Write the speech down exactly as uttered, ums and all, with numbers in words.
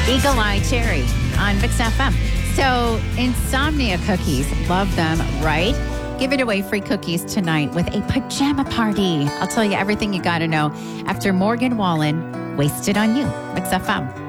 Eagle Eye Cherry on Mix F M. So, Insomnia cookies, love them, right? Giving away free cookies tonight with a pajama party. I'll tell you everything you got to know after Morgan Wallen, Wasted on You. Mix F M.